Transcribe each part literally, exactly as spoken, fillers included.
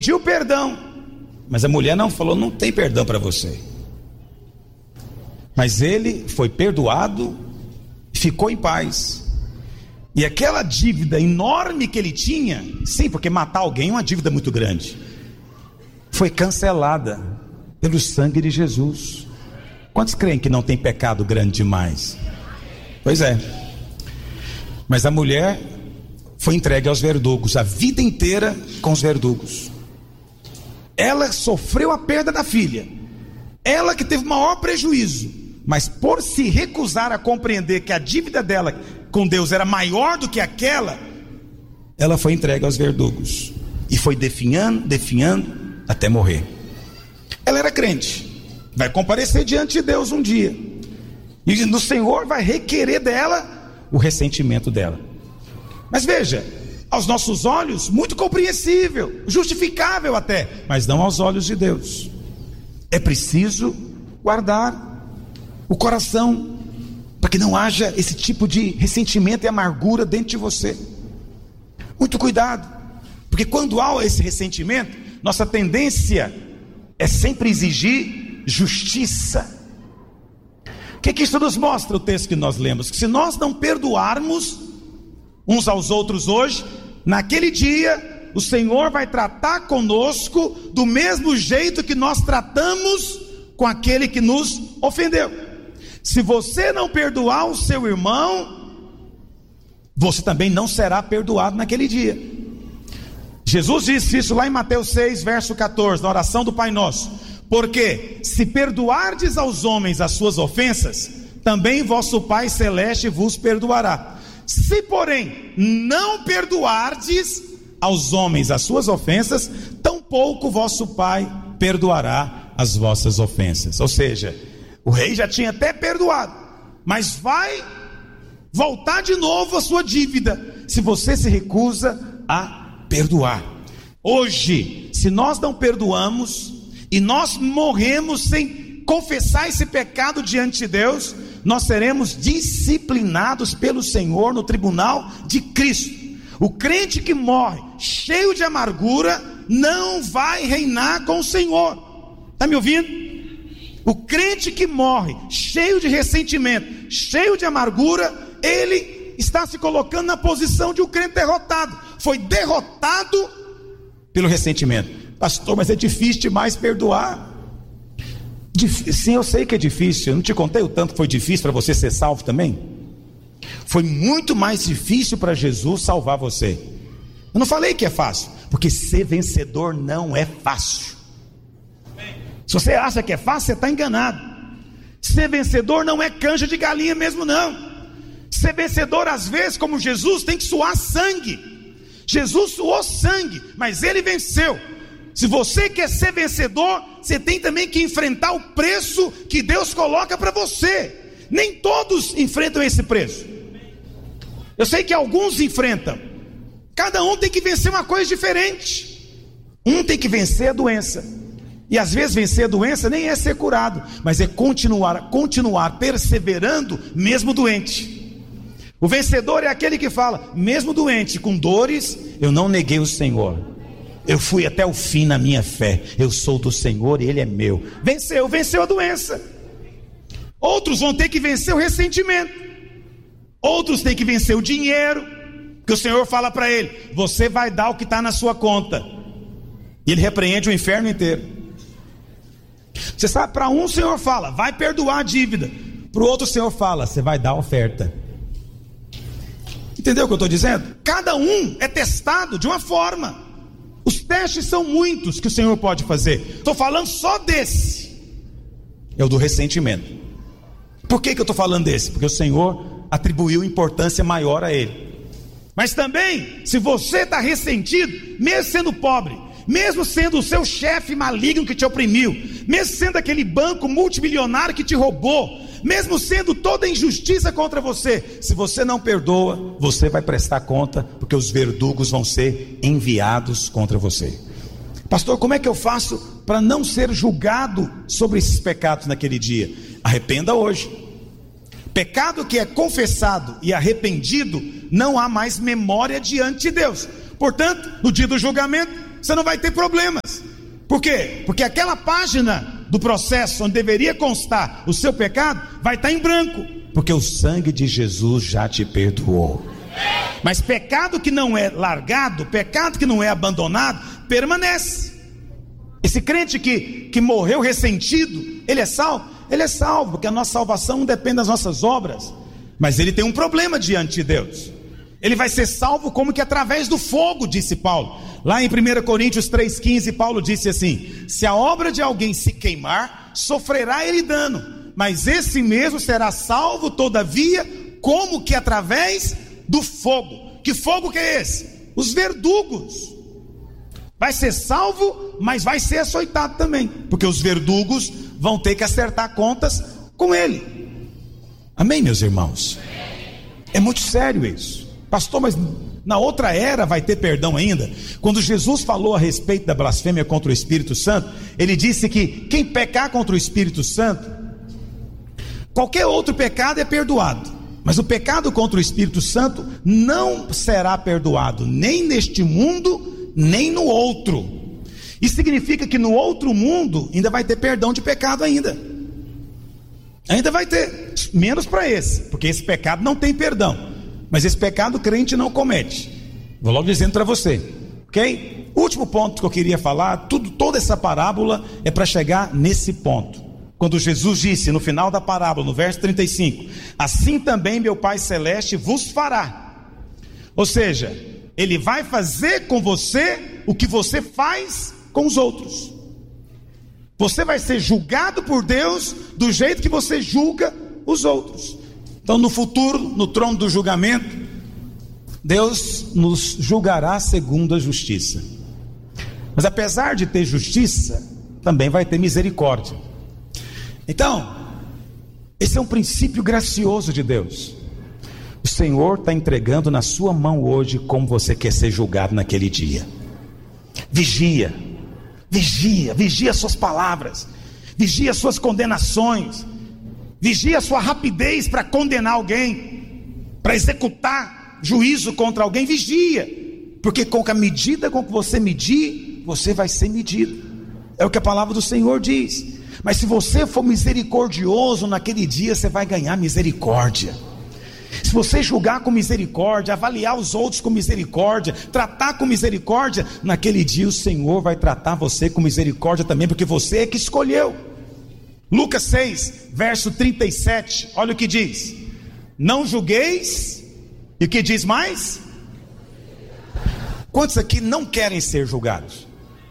pediu perdão, mas a mulher não falou, não tem perdão para você. Mas ele foi perdoado, ficou em paz. E aquela dívida enorme que ele tinha, sim, porque matar alguém é uma dívida muito grande, foi cancelada pelo sangue de Jesus. Quantos creem que não tem pecado grande demais? Pois é. Mas a mulher foi entregue aos verdugos, a vida inteira com os verdugos. Ela sofreu a perda da filha, ela que teve o maior prejuízo, mas por se recusar a compreender que a dívida dela com Deus era maior do que aquela, ela foi entregue aos verdugos e foi definhando, definhando até morrer. Ela era crente, vai comparecer diante de Deus um dia, e o Senhor vai requerer dela o ressentimento dela. Mas veja, aos nossos olhos, muito compreensível, justificável até, mas não aos olhos de Deus. É preciso guardar o coração, para que não haja esse tipo de ressentimento e amargura dentro de você. Muito cuidado, porque quando há esse ressentimento, nossa tendência é sempre exigir justiça. O que, que isso nos mostra, o texto que nós lemos? Que se nós não perdoarmos uns aos outros hoje, naquele dia o Senhor vai tratar conosco do mesmo jeito que nós tratamos com aquele que nos ofendeu. Se você não perdoar o seu irmão, você também não será perdoado naquele dia. Jesus disse isso lá em Mateus seis, verso catorze, na oração do Pai Nosso: porque se perdoardes aos homens as suas ofensas, também vosso Pai Celeste vos perdoará. Se porém não perdoardes aos homens as suas ofensas, tampouco vosso Pai perdoará as vossas ofensas. Ou seja, o rei já tinha até perdoado, mas vai voltar de novo a sua dívida, se você se recusa a perdoar. Hoje, se nós não perdoamos, e nós morremos sem confessar esse pecado diante de Deus, nós seremos disciplinados pelo Senhor no tribunal de Cristo. O crente que morre cheio de amargura não vai reinar com o Senhor. Está me ouvindo? O crente que morre cheio de ressentimento, cheio de amargura, ele está se colocando na posição de um crente derrotado. Foi derrotado pelo ressentimento. Pastor, mas é difícil demais perdoar. Dif... Sim, eu sei que é difícil. Eu não te contei o tanto que foi difícil para você ser salvo também? Foi muito mais difícil para Jesus salvar você. Eu não falei que é fácil, porque ser vencedor não é fácil. Se você acha que é fácil, você está enganado. Ser vencedor não é canja de galinha mesmo não. Ser vencedor às vezes, como Jesus, tem que suar sangue. Jesus suou sangue, mas ele venceu. Se você quer ser vencedor, você tem também que enfrentar o preço que Deus coloca para você. Nem todos enfrentam esse preço. Eu sei que alguns enfrentam. Cada um tem que vencer uma coisa diferente. Um tem que vencer a doença. E às vezes vencer a doença nem é ser curado, mas é continuar, continuar perseverando mesmo doente. O vencedor é aquele que fala, mesmo doente, com dores, eu não neguei o Senhor. Eu fui até o fim na minha fé. Eu sou do Senhor e Ele é meu. Venceu, venceu a doença. Outros vão ter que vencer o ressentimento. Outros têm que vencer o dinheiro, que o Senhor fala para ele, você vai dar o que está na sua conta. E ele repreende o inferno inteiro. Você sabe, para um o Senhor fala, vai perdoar a dívida. Para o outro o Senhor fala, você vai dar a oferta. Entendeu o que eu estou dizendo? Cada um é testado de uma forma. Os testes são muitos que o Senhor pode fazer. Estou falando só desse. É o do ressentimento. Por que que eu estou falando desse? Porque o Senhor atribuiu importância maior a ele. Mas também, se você está ressentido, mesmo sendo pobre, mesmo sendo o seu chefe maligno que te oprimiu, mesmo sendo aquele banco multimilionário que te roubou, mesmo sendo toda injustiça contra você, se você não perdoa, você vai prestar conta, porque os verdugos vão ser enviados contra você. Pastor, como é que eu faço para não ser julgado sobre esses pecados naquele dia? Arrependa hoje. Pecado que é confessado e arrependido, não há mais memória diante de Deus. Portanto, no dia do julgamento, você não vai ter problemas. Por quê? Porque aquela página do processo onde deveria constar o seu pecado vai estar em branco, porque o sangue de Jesus já te perdoou. Mas pecado que não é largado, pecado que não é abandonado, permanece. Esse crente que, que morreu ressentido, ele é salvo? Ele é salvo, porque a nossa salvação não depende das nossas obras. Mas ele tem um problema diante de Deus. Ele vai ser salvo como que através do fogo, disse Paulo. Lá em primeira Coríntios três quinze, Paulo disse assim: se a obra de alguém se queimar, sofrerá ele dano, mas esse mesmo será salvo todavia, como que através do fogo. Que fogo que é esse? Os verdugos. Vai ser salvo, mas vai ser açoitado também, porque os verdugos vão ter que acertar contas com ele. Amém, meus irmãos? É muito sério isso. Pastor, mas na outra era vai ter perdão ainda? Quando Jesus falou a respeito da blasfêmia contra o Espírito Santo, ele disse que quem pecar contra o Espírito Santo, qualquer outro pecado é perdoado, mas o pecado contra o Espírito Santo não será perdoado, nem neste mundo, nem no outro. Isso significa que no outro mundo ainda vai ter perdão de pecado ainda. Ainda vai ter, menos para esse, porque esse pecado não tem perdão. Mas esse pecado o crente não comete. Vou logo dizendo para você, ok? Último ponto que eu queria falar, tudo, toda essa parábola é para chegar nesse ponto. Quando Jesus disse no final da parábola, no verso trinta e cinco: assim também meu Pai Celeste vos fará. Ou seja, Ele vai fazer com você o que você faz com os outros. Você vai ser julgado por Deus do jeito que você julga os outros. Então no futuro, no trono do julgamento, Deus nos julgará segundo a justiça. Mas apesar de ter justiça, também vai ter misericórdia. Então, esse é um princípio gracioso de Deus. O Senhor está entregando na sua mão hoje como você quer ser julgado naquele dia. Vigia, vigia, vigia as suas palavras, vigia as suas condenações, vigia a sua rapidez para condenar alguém, para executar juízo contra alguém. Vigia, porque com a medida com que você medir, você vai ser medido. É o que a palavra do Senhor diz. Mas se você for misericordioso naquele dia, você vai ganhar misericórdia. Se você julgar com misericórdia, avaliar os outros com misericórdia, tratar com misericórdia, naquele dia o Senhor vai tratar você com misericórdia também, porque você é que escolheu. Lucas seis, verso trinta e sete, olha o que diz: não julgueis. E o que diz mais? Quantos aqui não querem ser julgados?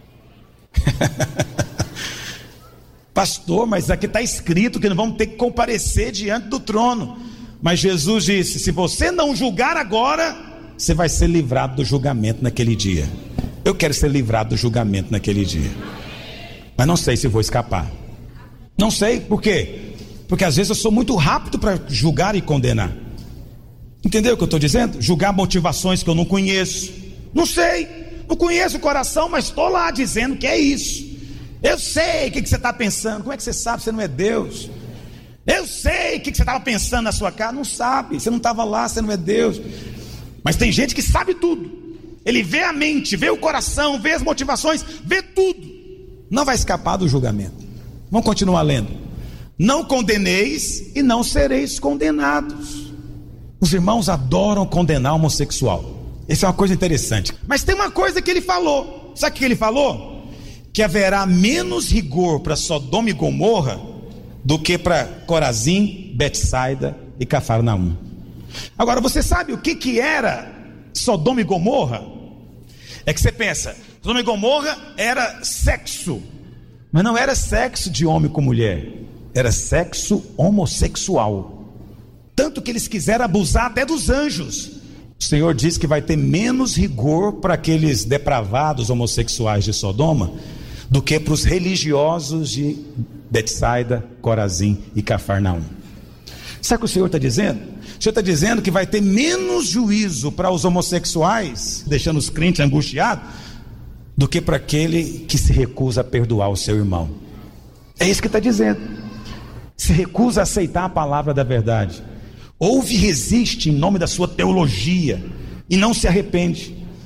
Pastor, mas aqui está escrito que não vamos ter que comparecer diante do trono. Mas Jesus disse: se você não julgar agora, você vai ser livrado do julgamento naquele dia. Eu quero ser livrado do julgamento naquele dia, mas não sei se vou escapar. Não sei, por quê? Porque às vezes eu sou muito rápido para julgar e condenar. Entendeu o que eu estou dizendo? Julgar motivações que eu não conheço. Não sei, não conheço o coração, mas estou lá dizendo que é isso. Eu sei o que, que você está pensando. Como é que você sabe? Você não é Deus. Eu sei o que, que você estava pensando na sua casa. Não sabe, você não estava lá, você não é Deus. Mas tem gente que sabe tudo. Ele vê a mente, vê o coração, vê as motivações, vê tudo. Não vai escapar do julgamento. Vamos continuar lendo. Não condeneis e não sereis condenados. Os irmãos adoram condenar o homossexual. Isso é uma coisa interessante. Mas tem uma coisa que ele falou. Sabe o que ele falou? Que haverá menos rigor para Sodoma e Gomorra do que para Corazim, Betsaida e Cafarnaum. Agora, você sabe o que, que era Sodoma e Gomorra? É que você pensa, Sodoma e Gomorra era sexo, mas não era sexo de homem com mulher, era sexo homossexual. Tanto que eles quiseram abusar até dos anjos. O Senhor diz que vai ter menos rigor para aqueles depravados homossexuais de Sodoma do que para os religiosos de Betsaida, Corazim e Cafarnaum. Sabe o que o Senhor está dizendo? O Senhor está dizendo que vai ter menos juízo para os homossexuais, deixando os crentes angustiados, do que para aquele que se recusa a perdoar o seu irmão. É isso que está dizendo. Se recusa a aceitar a palavra da verdade, ouve e resiste em nome da sua teologia, e não se arrepende.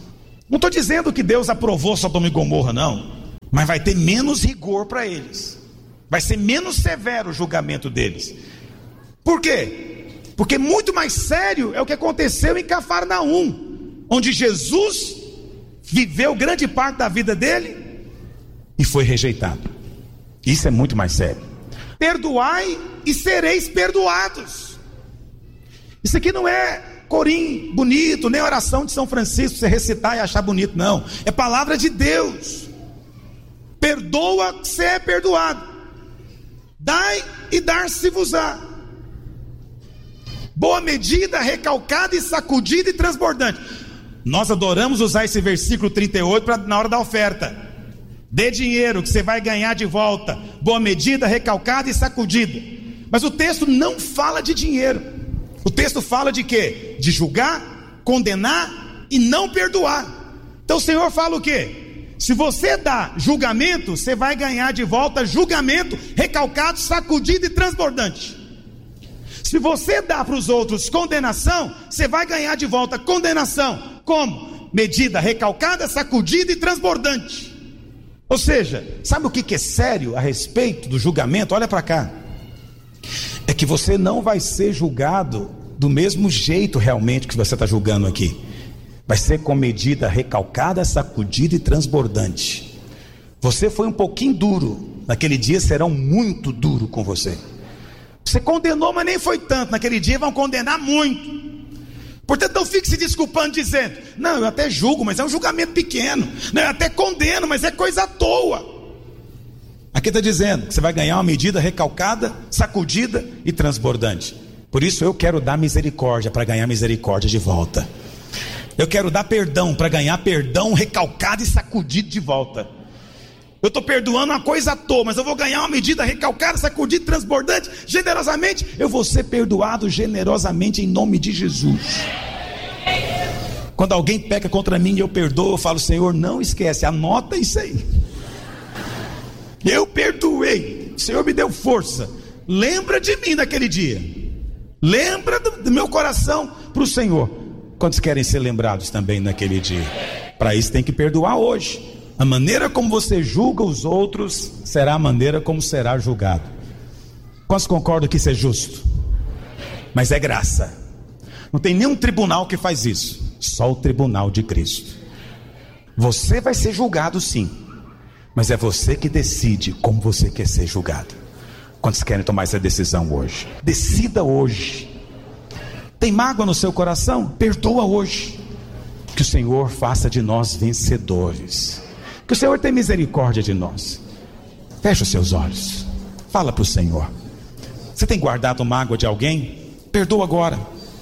Não estou dizendo que Deus aprovou Sodoma e Gomorra, não. Mas vai ter menos rigor para eles. Vai ser menos severo o julgamento deles. Por quê? Porque muito mais sério é o que aconteceu em Cafarnaum, onde Jesus viveu grande parte da vida dele e foi rejeitado. Isso é muito mais sério. Perdoai e sereis perdoados. Isso aqui não é corim bonito, nem oração de São Francisco, você recitar e achar bonito, não. É palavra de Deus. Perdoa, você é perdoado. Dai e dar-se-vos-á. Boa medida, recalcada e sacudida e transbordante. Nós adoramos usar esse versículo trinta e oito pra, na hora da oferta. Dê dinheiro que você vai ganhar de volta. Boa medida, recalcada e sacudida. Mas o texto não fala de dinheiro. O texto fala de quê? De julgar, condenar e não perdoar. Então o Senhor fala o quê? Se você dá julgamento, você vai ganhar de volta julgamento, recalcado, sacudido e transbordante. Se você dá para os outros condenação, você vai ganhar de volta condenação. Como? Medida recalcada, sacudida e transbordante. Ou seja, sabe o que é sério a respeito do julgamento? Olha para cá. É que você não vai ser julgado do mesmo jeito realmente que você está julgando aqui. Vai ser com medida recalcada, sacudida e transbordante. Você foi um pouquinho duro, naquele dia serão muito duro com você. Você condenou, mas nem foi tanto, naquele dia vão condenar muito. Portanto, não fique se desculpando dizendo, não, eu até julgo, mas é um julgamento pequeno. Não, eu até condeno, mas é coisa à toa. Aqui está dizendo que você vai ganhar uma medida recalcada, sacudida e transbordante. Por isso eu quero dar misericórdia para ganhar misericórdia de volta. Eu quero dar perdão para ganhar perdão recalcado e sacudido de volta. Eu estou perdoando uma coisa à toa, mas eu vou ganhar uma medida recalcada, sacudida, transbordante, generosamente. Eu vou ser perdoado generosamente em nome de Jesus. Quando alguém peca contra mim e eu perdoo, eu falo, Senhor, não esquece, anota isso aí. Eu perdoei, o Senhor me deu força. Lembra de mim naquele dia. Lembra do, do meu coração para o Senhor. Quantos querem ser lembrados também naquele dia? Para isso tem que perdoar hoje. A maneira como você julga os outros será a maneira como será julgado. Quantos concordam que isso é justo? Mas é graça. Não tem nenhum tribunal que faz isso. Só o tribunal de Cristo. Você vai ser julgado sim, mas é você que decide como você quer ser julgado. Quantos querem tomar essa decisão hoje? Decida hoje. Tem mágoa no seu coração? Perdoa hoje. Que o Senhor faça de nós vencedores. Que o Senhor tenha misericórdia de nós. Feche os seus olhos. Fala para o Senhor. Você tem guardado mágoa de alguém? Perdoa agora.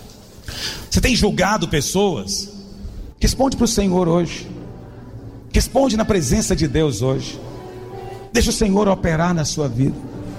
Você tem julgado pessoas? Responde para o Senhor hoje. Responde na presença de Deus hoje. Deixa o Senhor operar na sua vida.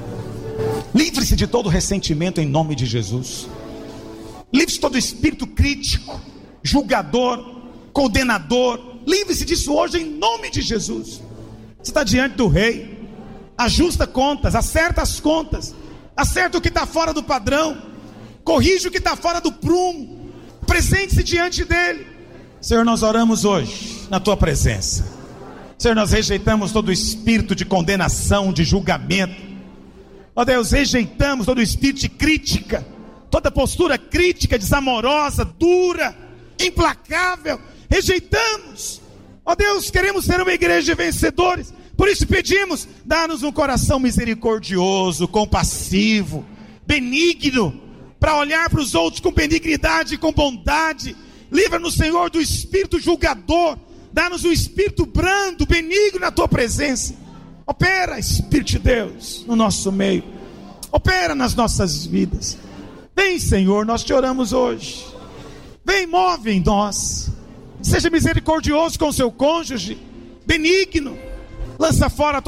Livre-se de todo ressentimento em nome de Jesus. Livre-se de todo espírito crítico, julgador, condenador. Livre-se disso hoje em nome de Jesus. Você está diante do rei. Ajusta contas, acerta as contas. Acerta o que está fora do padrão. Corrige o que está fora do prumo. Presente-se diante dele. Senhor, nós oramos hoje na tua presença. Senhor, nós rejeitamos todo espírito de condenação, de julgamento. Ó Deus, rejeitamos todo espírito de crítica, toda postura crítica, desamorosa, dura, implacável. Rejeitamos. Ó Deus, queremos ser uma igreja de vencedores. Por isso pedimos, dá-nos um coração misericordioso, compassivo, benigno, para olhar para os outros com benignidade e com bondade. Livra-nos, Senhor, do espírito julgador. Dá-nos um espírito brando, benigno na tua presença. Opera, Espírito de Deus, no nosso meio. Opera nas nossas vidas. Vem, Senhor, nós te oramos hoje. Vem, move em nós. Seja misericordioso com o seu cônjuge, benigno. Lança fora